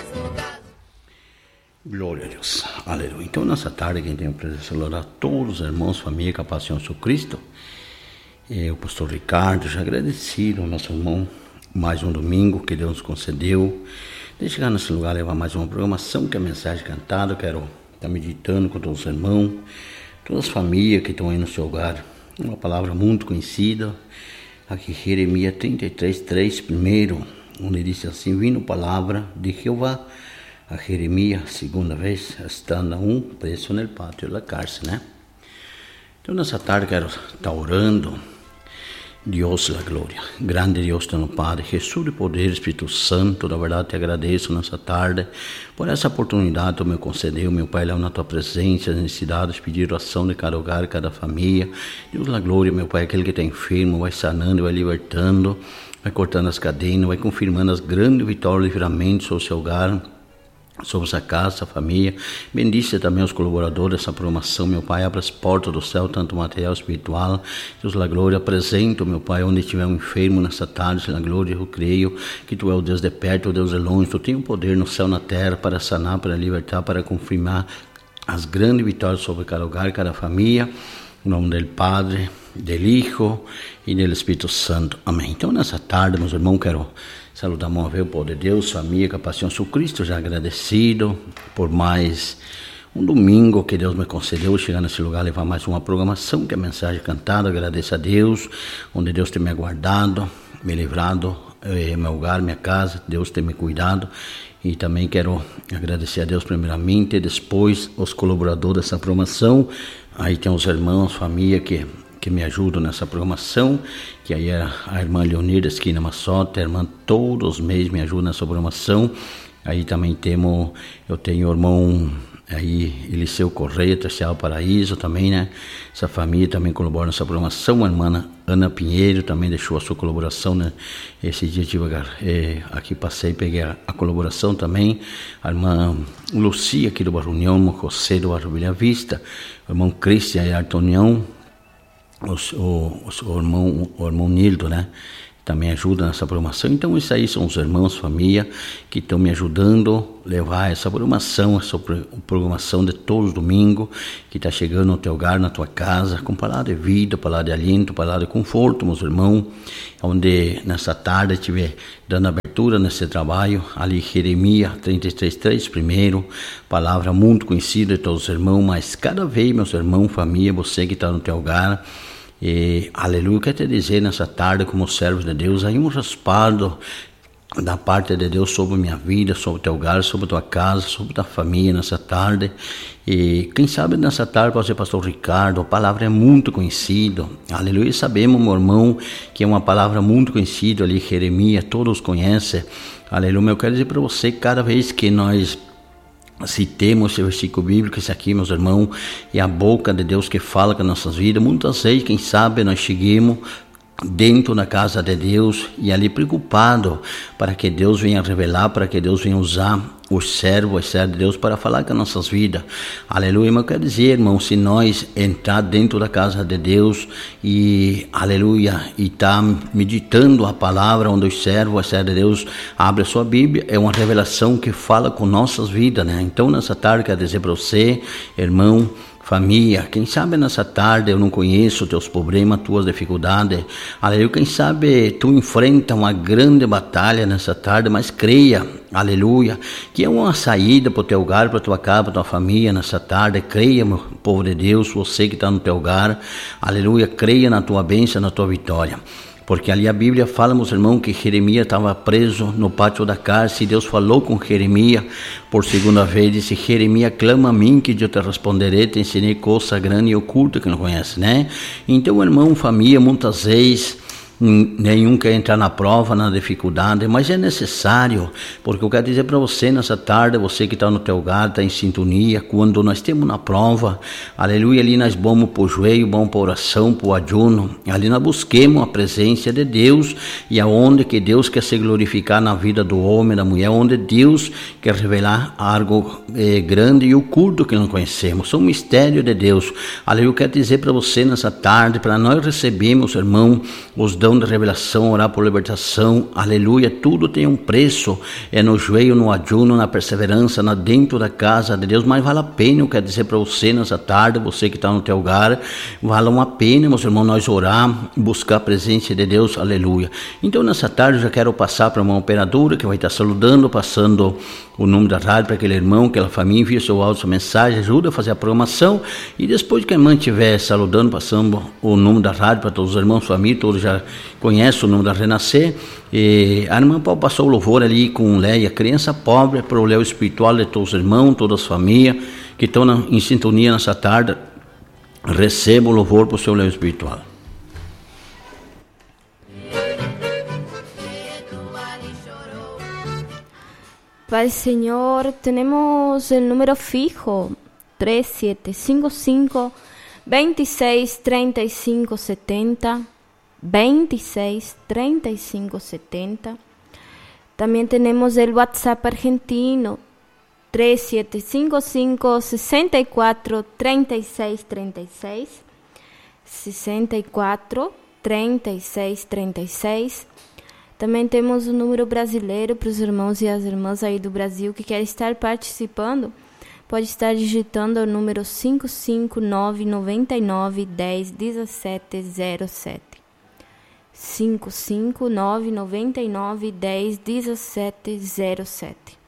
Glória a Deus, aleluia. Então nessa tarde quem tem o prazer de saludar a todos os irmãos, família, com a paz do Senhor Cristo, o pastor Ricardo, já agradecido ao nosso irmão, mais um domingo que Deus nos concedeu, de chegar nesse lugar, levar mais uma programação, que é a mensagem cantada. Eu quero estar meditando com todos os irmãos, todas as famílias que estão aí no seu hogar, uma palavra muito conhecida, aqui Jeremias 33:3, primeiro, onde diz assim: vindo palavra de Jeová a Jeremias, segunda vez, estando preso no pátio da cárcel, né? Então nessa tarde quero estar orando. Deus da glória, grande Deus teu Padre, Jesus de poder, Espírito Santo, da verdade te agradeço nessa tarde por essa oportunidade que tu me concedeu, meu Pai, lá na tua presença, as necessidades, pedir oração de cada hogar, cada família. Deus da glória, meu Pai, aquele que está enfermo, vai sanando, vai libertando, vai cortando as cadenas, vai confirmando as grandes vitórias, livramentos sobre o seu hogar, sobre essa casa, essa família. Bendice também os colaboradores dessa programação, meu Pai, abre as portas do céu, tanto material espiritual. Deus da glória, apresento, meu Pai, onde estiver um enfermo nessa tarde, Deus da glória, eu creio que Tu é o Deus de perto, o Deus de longe, Tu tem o poder no céu, na terra, para sanar, para libertar, para confirmar as grandes vitórias sobre cada hogar, cada família, em nome do Padre, do Hijo e do Espírito Santo. Amém. Então nessa tarde, meus irmãos, quero saludar uma vez o poder de Deus, família, com a paz do Senhor Cristo, já agradecido por mais um domingo que Deus me concedeu, chegar nesse lugar, levar mais uma programação, que é a mensagem cantada. Agradeço a Deus, onde Deus tem me guardado, me livrado, meu hogar, minha casa, Deus tem me cuidado. E também quero agradecer a Deus primeiramente, e depois os colaboradores dessa programação. Aí tem os irmãos, família que me ajudam nessa programação, que aí é a irmã Leonir da Esquina Massota, a irmã todos os meses me ajuda nessa programação. Aí também eu tenho o irmão aí, Eliseu Correia, Tercial Paraíso também, né? Essa família também colabora nessa programação. A irmã Ana Pinheiro também deixou a sua colaboração, né? Esse dia aqui passei, peguei a colaboração também. A irmã Lucia aqui do Bairro União, José do Bairro Bela Vista, o irmão Cristian e Artonião, o irmão Nildo, né? Também ajuda nessa programação. Então isso aí são os irmãos, família, que estão me ajudando a levar essa programação de todos os domingos, que está chegando no teu hogar, na tua casa, com palavra de vida, palavra de aliento, palavra de conforto, meus irmãos, onde nessa tarde estiver dando abertura nesse trabalho, ali Jeremias 33:3, primeiro, palavra muito conhecida de todos os irmãos, mas cada vez, meus irmãos, família, você que está no teu hogar, aleluia, quero te dizer nessa tarde, como servos de Deus, aí um respaldo da parte de Deus sobre minha vida, sobre o teu hogar, sobre a tua casa, sobre a tua família nessa tarde. E quem sabe nessa tarde pode ser pastor Ricardo, a palavra é muito conhecida, aleluia, sabemos, meu irmão, que é uma palavra muito conhecida ali, Jeremias, todos conhecem, aleluia. Eu quero dizer para você, cada vez que nós citemos esse versículo bíblico, esse aqui, meus irmãos, é a boca de Deus que fala com nossas vidas. Muitas vezes, quem sabe, nós chegamos dentro da casa de Deus e ali preocupado para que Deus venha revelar, para que Deus venha usar os servos de Deus para falar com nossas vidas, aleluia. Mas eu quero dizer, irmão, se nós entrar dentro da casa de Deus e, aleluia, e tá meditando a palavra, onde os servos de Deus abrem a sua Bíblia, é uma revelação que fala com nossas vidas, né? Então nessa tarde quero dizer para você, irmão, família, quem sabe nessa tarde eu não conheço teus problemas, tuas dificuldades, aleluia, quem sabe tu enfrenta uma grande batalha nessa tarde, mas creia, aleluia, que é uma saída para o teu hogar, para a tua casa, para a tua família nessa tarde. Creia, meu povo de Deus, você que está no teu hogar, aleluia, creia na tua bênção, na tua vitória. Porque ali a Bíblia fala, meus irmãos, que Jeremias estava preso no pátio da cárcere, e Deus falou com Jeremias por segunda vez, disse: Jeremias, clama a mim que eu te responderei, te ensinei coisa grande e oculta que não conhece, né? Então, irmão, família, muitas vezes nenhum quer entrar na prova, na dificuldade, mas é necessário, porque eu quero dizer para você nessa tarde, você que está no teu hogar, está em sintonia, quando nós temos na prova, aleluia, ali nós vamos para o joelho, vamos para a oração, para o ajuno, ali nós busquemos a presença de Deus, e aonde que Deus quer se glorificar na vida do homem, da mulher, onde Deus quer revelar algo grande e oculto que não conhecemos, são mistérios de Deus, aleluia. Eu quero dizer para você nessa tarde, para nós recebermos, irmão, os dons dom de revelação, orar por libertação, aleluia, tudo tem um preço, é no joelho, no ajuno, na perseverança, dentro da casa de Deus, mas vale a pena, eu quero dizer para você nessa tarde, você que está no teu lugar, vale uma pena, meus irmãos, nós orar, buscar a presença de Deus, aleluia. Então nessa tarde eu já quero passar para uma operadora que vai estar saludando, passando o número da rádio para aquele irmão, aquela família, envia seu áudio, sua mensagem, ajuda a fazer a programação, e depois que a irmã estiver saludando, passando o número da rádio para todos os irmãos, família, todos já conhecem o número da Renascer, e a irmã Paulo passou o louvor ali com Léia, criança pobre, para o léu espiritual de todos os irmãos, todas as famílias que estão em sintonia nessa tarde, receba o louvor para o seu léu espiritual. Padre Señor, tenemos el número fijo 3755 26 35 70 26 35 70. También tenemos el WhatsApp argentino 3755 64 36 36 64 36 36. Também temos o número brasileiro para os irmãos e as irmãs aí do Brasil que querem estar participando. Pode estar digitando o número 559 99 10 17 07. 559 99 10 17 07.